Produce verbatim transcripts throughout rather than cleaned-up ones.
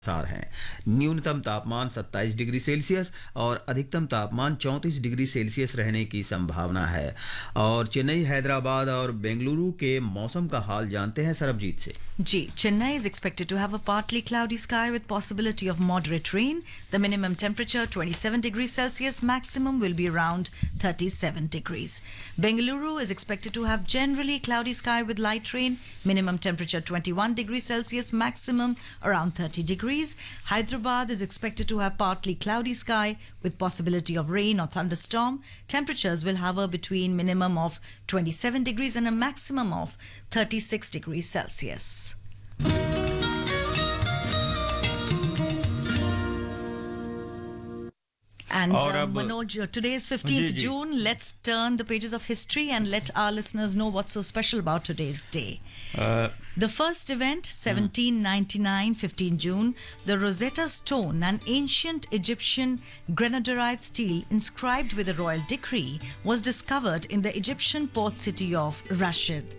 सार हैं। न्यूनतम तापमान सत्ताईस डिग्री सेल्सियस और अधिकतम तापमान चौंतीस डिग्री सेल्सियस रहने की संभावना है। और चेन्नई, हैदराबाद और बेंगलुरु के मौसम का हाल जानते हैं सरबजीत से। जी, Chennai is expected to have a partly cloudy sky with possibility of moderate rain. The minimum temperature twenty-seven degrees Celsius, maximum will be around thirty-seven degrees. Bengaluru is expected to have generally cloudy sky with light rain. Minimum temperature twenty-one degrees Celsius, maximum around thirty degrees. Hyderabad is expected to have partly cloudy sky with possibility of rain or thunderstorm. Temperatures will hover between minimum of twenty-seven degrees and a maximum of thirty-six degrees Celsius. And और uh, अब- Manoj, uh, today is fifteenth ji, ji. June. Let's turn the pages of history and let our listeners know what's so special about today's day. A, The first event, seventeen ninety-nine, fifteenth June, the Rosetta Stone, an ancient Egyptian granodiorite stele inscribed with a royal decree, was discovered in the Egyptian port city of Rashid.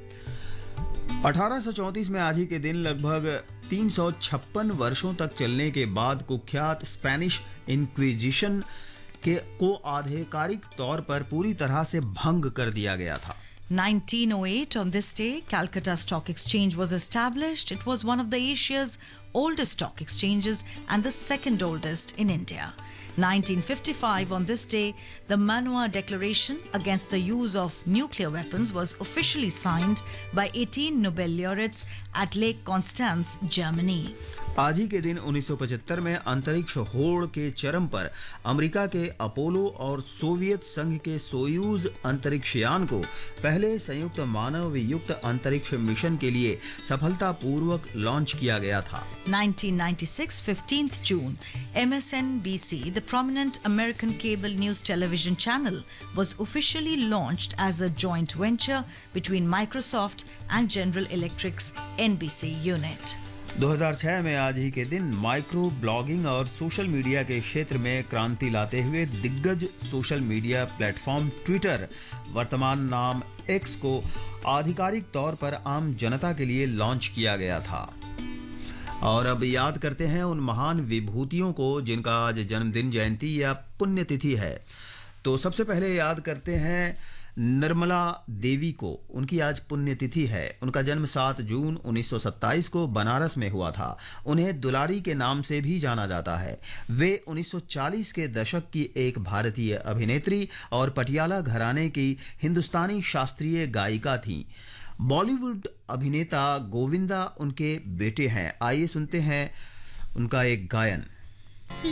अठारह सौ चौंतीस में आज ही के दिन लगभग तीन सौ छप्पन वर्षों तक चलने के बाद कुख्यात स्पेनिश इंक्विजिशन के को आधिकारिक तौर पर पूरी तरह से भंग कर दिया गया था। nineteen oh eight, on this day, Calcutta Stock Exchange was established. It was one of the Asia's oldest stock exchanges and the second oldest in India. nineteen fifty-five, on this day, the Manua Declaration against the use of nuclear weapons was officially signed by eighteen Nobel laureates at Lake Constance, Germany. आज ही के दिन उन्नीस सौ पचहत्तर में अंतरिक्ष होड़ के चरम पर अमेरिका के अपोलो और सोवियत संघ के सोयूज अंतरिक्ष यान को पहले संयुक्त मानव युक्त अंतरिक्ष मिशन के लिए सफलतापूर्वक लॉन्च किया गया था। nineteen ninety-six, fifteenth June, M S N B C, the prominent American cable news television channel, was officially launched as a joint venture between Microsoft and General Electric's N B C unit. दो हज़ार छह में आज ही के दिन micro blogging और social media के क्षेत्र में क्रांति लाते हुए दिग्गज सोशल मीडिया प्लेटफॉर्म ट्विटर, वर्तमान नाम एक्स को आधिकारिक तौर पर आम जनता के लिए लॉन्च किया गया था। और अब याद करते हैं उन महान विभूतियों को जिनका आज जन्मदिन, जयंती या पुण्यतिथि है। तो सबसे पहले याद करते हैं निर्मला देवी को। उनकी आज पुण्यतिथि है। उनका जन्म सात जून उन्नीस सौ सत्ताईस को बनारस में हुआ था। उन्हें दुलारी के नाम से भी जाना जाता है। वे उन्नीस सौ चालीस के दशक की एक भारतीय अभिनेत्री और पटियाला घराने की हिंदुस्तानी शास्त्रीय गायिका थीं। बॉलीवुड अभिनेता गोविंदा उनके बेटे हैं। आइए सुनते हैं उनका एक गायन।